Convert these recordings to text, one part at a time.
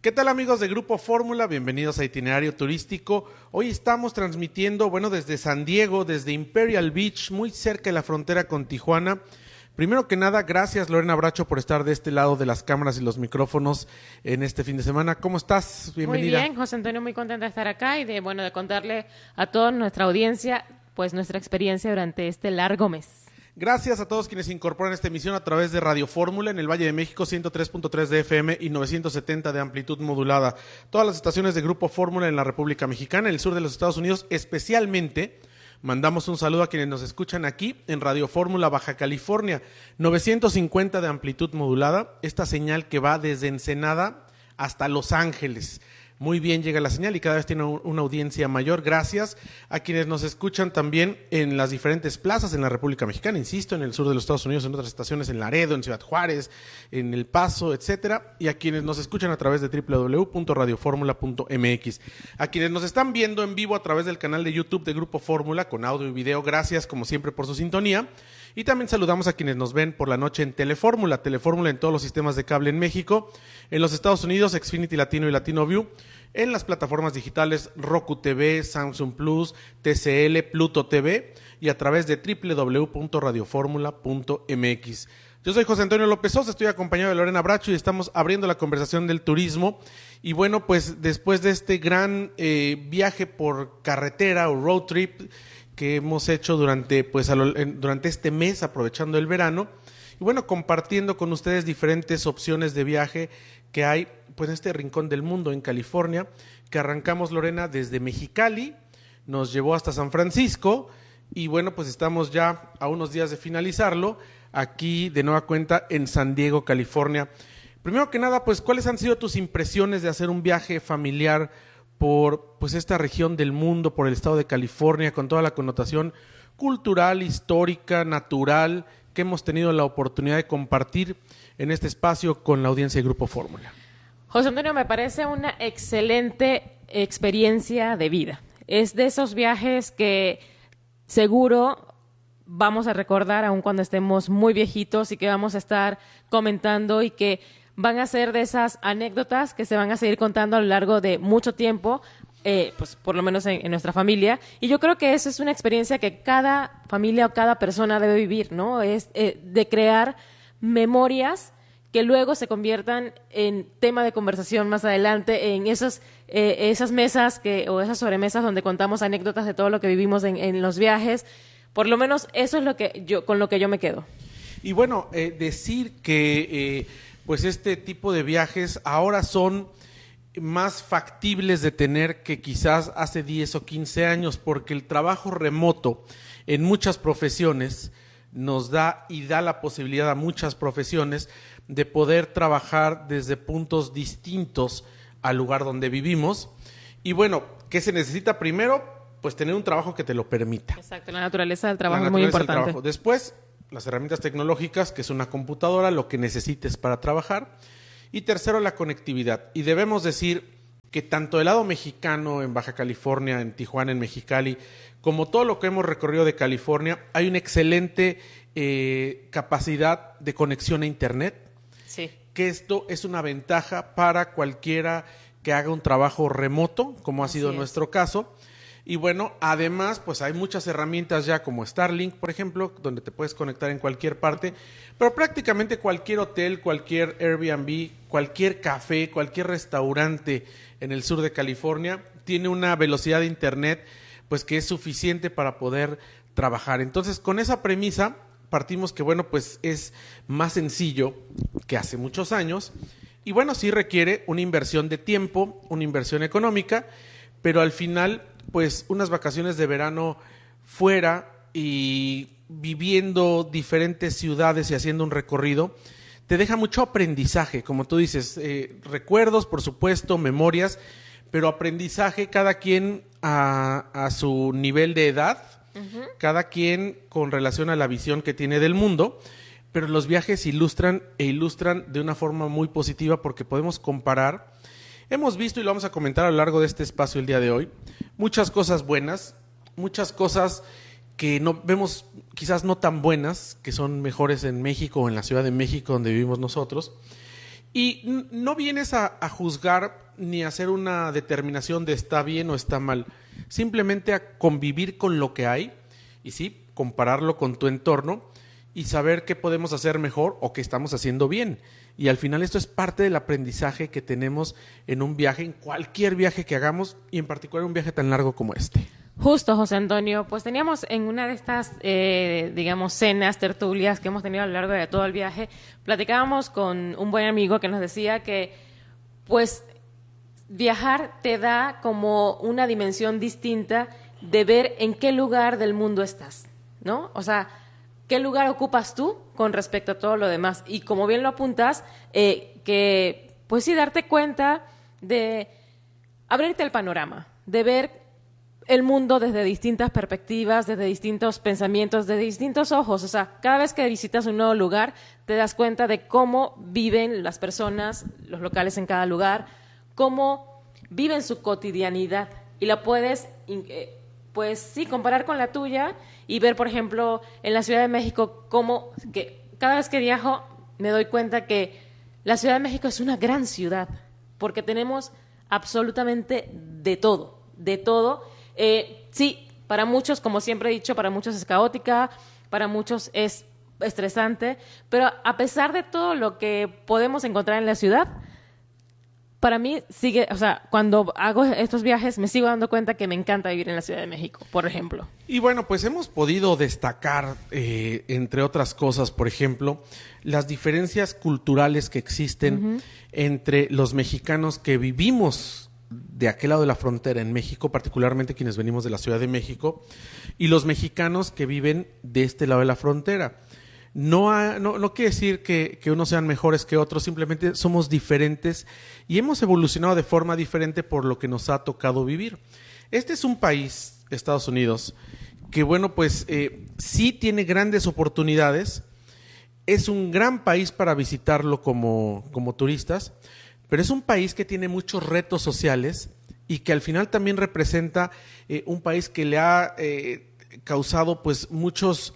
¿Qué tal, amigos de Grupo Fórmula? Bienvenidos a Itinerario Turístico. Hoy estamos transmitiendo, desde San Diego, desde Imperial Beach, muy cerca de la frontera con Tijuana. Primero que nada, gracias Lorena Bracho por estar de este lado de las cámaras y los micrófonos en este fin de semana. ¿Cómo estás? Bienvenida. Muy bien, José Antonio, muy contenta de estar acá y de contarle a toda nuestra audiencia pues nuestra experiencia durante este largo mes. Gracias a todos quienes se incorporan a esta emisión a través de Radio Fórmula en el Valle de México, 103.3 de FM y 970 de amplitud modulada. Todas las estaciones de Grupo Fórmula en la República Mexicana, en el sur de los Estados Unidos, especialmente mandamos un saludo a quienes nos escuchan aquí en Radio Fórmula Baja California, 950 de amplitud modulada, esta señal que va desde Ensenada hasta Los Ángeles. Muy bien llega la señal y cada vez tiene una audiencia mayor. Gracias a quienes nos escuchan también en las diferentes plazas en la República Mexicana, insisto, en el sur de los Estados Unidos, en otras estaciones, en Laredo, en Ciudad Juárez, en El Paso, etcétera, y a quienes nos escuchan a través de www.radioformula.mx. A quienes nos están viendo en vivo a través del canal de YouTube de Grupo Fórmula con audio y video, gracias como siempre por su sintonía. Y también saludamos a quienes nos ven por la noche en Telefórmula en todos los sistemas de cable en México, en los Estados Unidos, Xfinity Latino y Latino View, en las plataformas digitales Roku TV, Samsung Plus, TCL, Pluto TV y a través de www.radioformula.mx. Yo soy José Antonio López Sosa, estoy acompañado de Lorena Bracho y estamos abriendo la conversación del turismo. Y pues después de este gran viaje por carretera o road trip que hemos hecho durante este mes, aprovechando el verano, y compartiendo con ustedes diferentes opciones de viaje que hay en este rincón del mundo, en California, que arrancamos, Lorena, desde Mexicali, nos llevó hasta San Francisco, y pues estamos ya a unos días de finalizarlo, aquí de nueva cuenta en San Diego, California. Primero que nada, ¿cuáles han sido tus impresiones de hacer un viaje familiar por esta región del mundo, por el estado de California, con toda la connotación cultural, histórica, natural, que hemos tenido la oportunidad de compartir en este espacio con la audiencia de Grupo Fórmula? José Antonio, me parece una excelente experiencia de vida. Es de esos viajes que seguro vamos a recordar aun cuando estemos muy viejitos y que vamos a estar comentando y que van a ser de esas anécdotas que se van a seguir contando a lo largo de mucho tiempo, por lo menos en nuestra familia. Y yo creo que esa es una experiencia que cada familia o cada persona debe vivir, ¿no? Es de crear memorias que luego se conviertan en tema de conversación más adelante, en esas mesas o esas sobremesas donde contamos anécdotas de todo lo que vivimos en los viajes. Por lo menos eso es con lo que yo me quedo. Y decir que este tipo de viajes ahora son más factibles de tener que quizás hace 10 o 15 años, porque el trabajo remoto en muchas profesiones nos da la posibilidad a muchas profesiones de poder trabajar desde puntos distintos al lugar donde vivimos. Y ¿qué se necesita primero? Tener un trabajo que te lo permita. Exacto, la naturaleza del trabajo es muy importante. Después, las herramientas tecnológicas, que es una computadora, lo que necesites para trabajar. Y tercero, la conectividad. Y debemos decir que tanto el lado mexicano, en Baja California, en Tijuana, en Mexicali, como todo lo que hemos recorrido de California, hay una excelente capacidad de conexión a Internet. Sí. Que esto es una ventaja para cualquiera que haga un trabajo remoto, como ha sido nuestro caso. Y además, hay muchas herramientas ya como Starlink, por ejemplo, donde te puedes conectar en cualquier parte, pero prácticamente cualquier hotel, cualquier Airbnb, cualquier café, cualquier restaurante en el sur de California tiene una velocidad de Internet que es suficiente para poder trabajar. Entonces, con esa premisa partimos que es más sencillo que hace muchos años y sí requiere una inversión de tiempo, una inversión económica, pero al final unas vacaciones de verano fuera y viviendo diferentes ciudades y haciendo un recorrido te deja mucho aprendizaje, como tú dices, recuerdos, por supuesto, memorias, pero aprendizaje, cada quien a su nivel de edad, cada quien con relación a la visión que tiene del mundo, pero los viajes ilustran de una forma muy positiva porque podemos comparar. Hemos visto, y lo vamos a comentar a lo largo de este espacio el día de hoy, muchas cosas buenas, muchas cosas que no vemos, quizás no tan buenas, que son mejores en México o en la Ciudad de México donde vivimos nosotros. Y no vienes a juzgar ni a hacer una determinación de está bien o está mal. Simplemente a convivir con lo que hay y sí, compararlo con tu entorno y saber qué podemos hacer mejor o qué estamos haciendo bien. Y al final esto es parte del aprendizaje que tenemos en un viaje, en cualquier viaje que hagamos y en particular un viaje tan largo como este. Justo, José Antonio, pues teníamos en una de estas, digamos, cenas, tertulias que hemos tenido a lo largo de todo el viaje, platicábamos con un buen amigo que nos decía que, pues, viajar te da como una dimensión distinta de ver en qué lugar del mundo estás, ¿no? O sea, qué lugar ocupas tú con respecto a todo lo demás. Y como bien lo apuntas, que, pues sí, darte cuenta de abrirte el panorama, de ver el mundo desde distintas perspectivas, desde distintos pensamientos, desde distintos ojos. O sea, cada vez que visitas un nuevo lugar, te das cuenta de cómo viven las personas, los locales en cada lugar, cómo viven su cotidianidad. Y la puedes, pues sí, comparar con la tuya y ver, por ejemplo, en la Ciudad de México, cómo que cada vez que viajo me doy cuenta que la Ciudad de México es una gran ciudad, porque tenemos absolutamente de todo, de todo. Sí, para muchos, como siempre he dicho, para muchos es caótica, para muchos es estresante, pero a pesar de todo lo que podemos encontrar en la ciudad, para mí sigue, o sea, cuando hago estos viajes me sigo dando cuenta que me encanta vivir en la Ciudad de México, por ejemplo. Y bueno, pues hemos podido destacar, entre otras cosas, por ejemplo, las diferencias culturales que existen entre los mexicanos que vivimos de aquel lado de la frontera en México, particularmente quienes venimos de la Ciudad de México, y los mexicanos que viven de este lado de la frontera. No quiere decir que unos sean mejores que otros, simplemente somos diferentes y hemos evolucionado de forma diferente por lo que nos ha tocado vivir. Este es un país, Estados Unidos, que bueno, pues sí tiene grandes oportunidades, es un gran país para visitarlo como turistas, pero es un país que tiene muchos retos sociales y que al final también representa un país que le ha causado pues muchos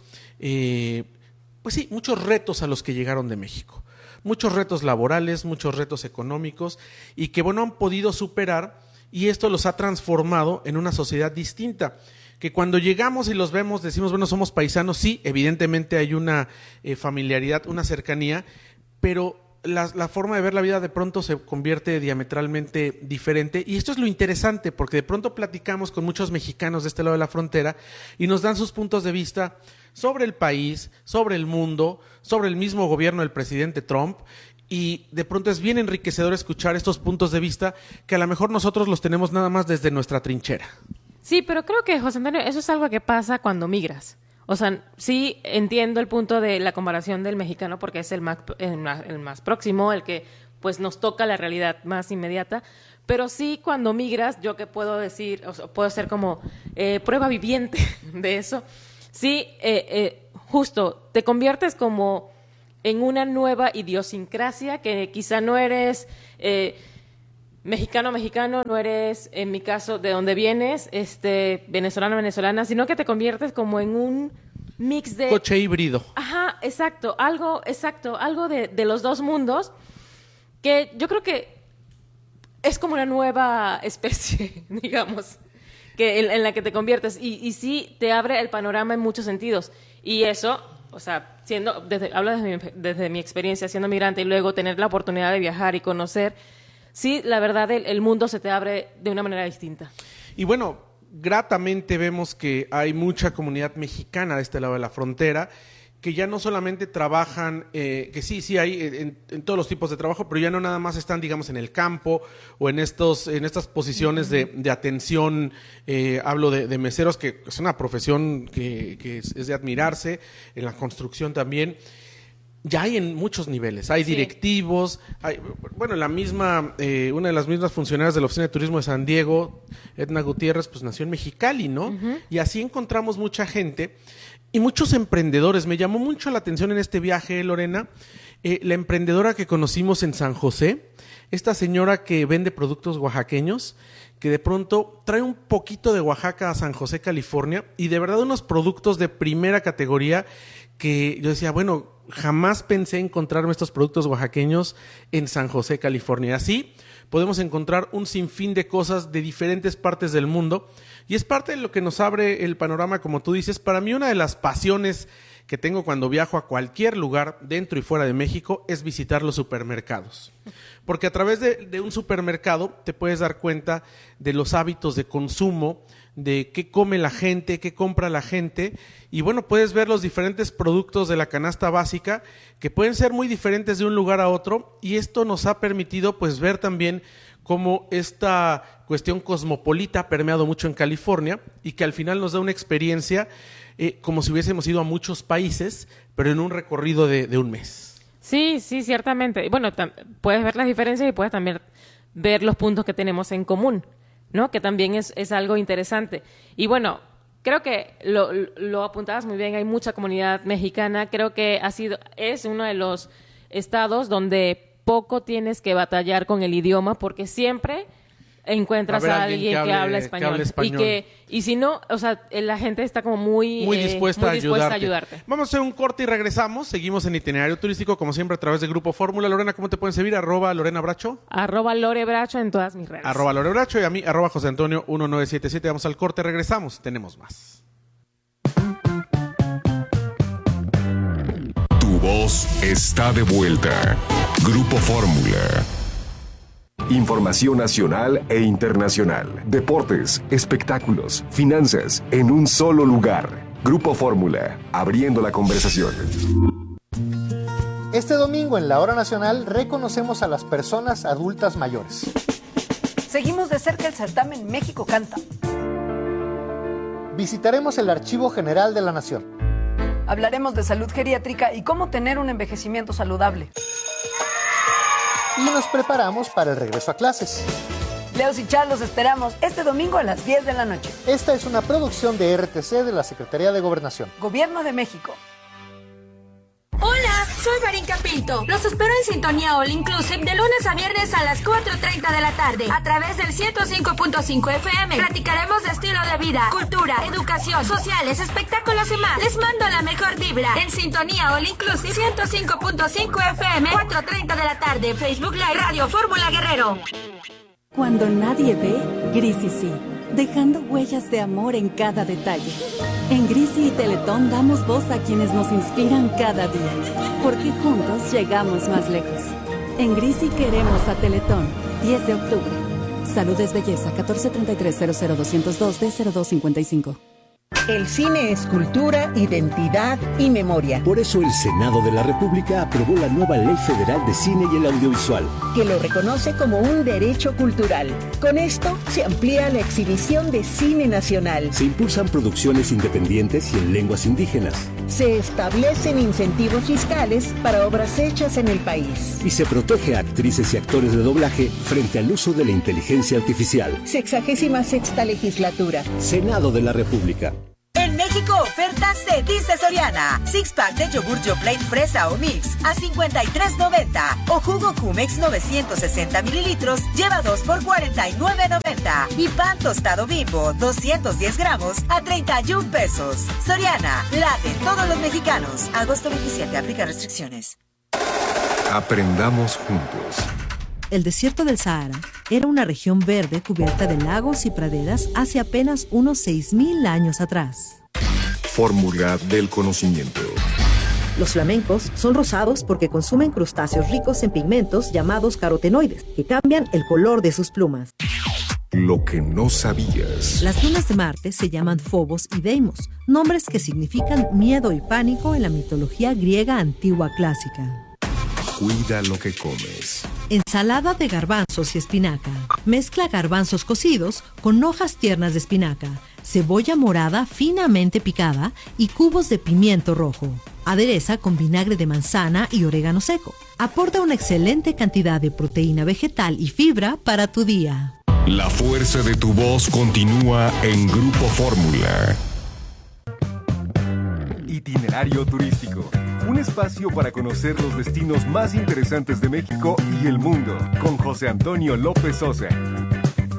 retos a los que llegaron de México. Muchos retos laborales, muchos retos económicos y que bueno han podido superar y esto los ha transformado en una sociedad distinta. Que cuando llegamos y los vemos decimos, bueno, somos paisanos, sí, evidentemente hay una familiaridad, una cercanía, pero la forma de ver la vida de pronto se convierte diametralmente diferente y esto es lo interesante porque de pronto platicamos con muchos mexicanos de este lado de la frontera y nos dan sus puntos de vista sobre el país, sobre el mundo, sobre el mismo gobierno del presidente Trump y de pronto es bien enriquecedor escuchar estos puntos de vista que a lo mejor nosotros los tenemos nada más desde nuestra trinchera. Sí, pero creo que, José Antonio, eso es algo que pasa cuando migras. O sea, sí entiendo el punto de la comparación del mexicano porque es el más próximo, el que pues nos toca la realidad más inmediata, pero sí cuando migras, yo que puedo decir, o sea, puedo ser como prueba viviente de eso, sí, justo, te conviertes como en una nueva idiosincrasia que quizá no eres mexicano, no eres, en mi caso, de donde vienes, venezolana, sino que te conviertes como en un mix de... Coche híbrido. Ajá, exacto, algo de los dos mundos, que yo creo que es como una nueva especie, digamos, que en la que te conviertes, y sí te abre el panorama en muchos sentidos, y eso... O sea, hablo desde mi experiencia siendo migrante y luego tener la oportunidad de viajar y conocer, sí, la verdad, el mundo se te abre de una manera distinta. Y bueno, gratamente vemos que hay mucha comunidad mexicana de este lado de la frontera, que ya no solamente trabajan, que sí hay en todos los tipos de trabajo, pero ya no nada más están, digamos, en el campo o en estas posiciones de atención, hablo de meseros, que es una profesión que es de admirarse, en la construcción también. Ya hay en muchos niveles, hay directivos, una de las mismas funcionarias de la Oficina de Turismo de San Diego, Edna Gutiérrez, pues nació en Mexicali, ¿no? Uh-huh. Y así encontramos mucha gente y muchos emprendedores. Me llamó mucho la atención en este viaje, Lorena, la emprendedora que conocimos en San José, esta señora que vende productos oaxaqueños, que de pronto trae un poquito de Oaxaca a San José, California, y de verdad unos productos de primera categoría que yo decía, bueno, jamás pensé encontrarme estos productos oaxaqueños en San José, California. Así podemos encontrar un sinfín de cosas de diferentes partes del mundo y es parte de lo que nos abre el panorama, como tú dices. Para mí, una de las pasiones que tengo cuando viajo a cualquier lugar dentro y fuera de México es visitar los supermercados. Porque a través de un supermercado te puedes dar cuenta de los hábitos de consumo, de qué come la gente, qué compra la gente, y bueno, puedes ver los diferentes productos de la canasta básica que pueden ser muy diferentes de un lugar a otro, y esto nos ha permitido pues ver también cómo esta cuestión cosmopolita ha permeado mucho en California y que al final nos da una experiencia como si hubiésemos ido a muchos países, pero en un recorrido de un mes. Sí, ciertamente. Bueno, puedes ver las diferencias y puedes también ver los puntos que tenemos en común, ¿no? Que también es algo interesante. Y bueno, creo que lo apuntabas muy bien, hay mucha comunidad mexicana. Creo que es uno de los estados donde poco tienes que batallar con el idioma, porque siempre encuentras a alguien que habla español. Y si no, o sea, la gente está como muy dispuesta a ayudarte. Vamos a hacer un corte y regresamos. Seguimos en Itinerario Turístico, como siempre, a través de Grupo Fórmula. Lorena, ¿cómo te pueden seguir? @Lorena Bracho. @Lorebracho en todas mis redes. @Lorebracho y a mí, @José Antonio 1977. Vamos al corte, regresamos. Tenemos más. Tu voz está de vuelta. Grupo Fórmula. Información nacional e internacional, deportes, espectáculos, finanzas, en un solo lugar. Grupo Fórmula, abriendo la conversación. Este domingo en la Hora Nacional reconocemos a las personas adultas mayores. Seguimos de cerca el certamen México Canta. Visitaremos el Archivo General de la Nación. Hablaremos de salud geriátrica y cómo tener un envejecimiento saludable. Y nos preparamos para el regreso a clases. Leos y Char los esperamos este domingo a las 10 de la noche. Esta es una producción de RTC de la Secretaría de Gobernación. Gobierno de México. Hola, soy Marinka Pinto. Los espero en Sintonía All Inclusive de lunes a viernes a las 4:30 de la tarde a través del 105.5 FM. Platicaremos de estilo de vida, cultura, educación, sociales, espectáculos y más. Les mando la mejor vibra en Sintonía All Inclusive 105.5 FM, 4:30 de la tarde. Facebook Live, Radio Fórmula Guerrero. Cuando nadie ve, Grisi sí, dejando huellas de amor en cada detalle. En Grisi y Teletón damos voz a quienes nos inspiran cada día, porque juntos llegamos más lejos. En Grisi queremos a Teletón, 10 de octubre. Salud es belleza, 1433-00202-D0255. El cine es cultura, identidad y memoria. Por eso el Senado de la República aprobó la nueva Ley Federal de Cine y el Audiovisual, que lo reconoce como un derecho cultural. Con esto se amplía la exhibición de cine nacional. Se impulsan producciones independientes y en lenguas indígenas. Se establecen incentivos fiscales para obras hechas en el país. Y se protege a actrices y actores de doblaje frente al uso de la inteligencia artificial. 66ª legislatura. Senado de la República. En México, ofertas de Dice Soriana. 6-pack de yogur Yoplait fresa o mix a $53.90. O jugo Jumex 960 mililitros lleva 2 por $49.90. Y pan tostado Bimbo 210 gramos a $31. Soriana, late todos los mexicanos. Agosto 27, aplica restricciones. Aprendamos juntos. El desierto del Sahara era una región verde cubierta de lagos y praderas hace apenas unos 6.000 años atrás. Fórmula del conocimiento. Los flamencos son rosados porque consumen crustáceos ricos en pigmentos llamados carotenoides, que cambian el color de sus plumas. Lo que no sabías. Las lunas de Marte se llaman Phobos y Deimos, nombres que significan miedo y pánico en la mitología griega antigua clásica. Cuida lo que comes. Ensalada de garbanzos y espinaca. Mezcla garbanzos cocidos con hojas tiernas de espinaca, cebolla morada finamente picada y cubos de pimiento rojo. Adereza con vinagre de manzana y orégano seco. Aporta una excelente cantidad de proteína vegetal y fibra para tu día. La fuerza de tu voz continúa en Grupo Fórmula. Itinerario turístico. Un espacio para conocer los destinos más interesantes de México y el mundo, con José Antonio López Sosa.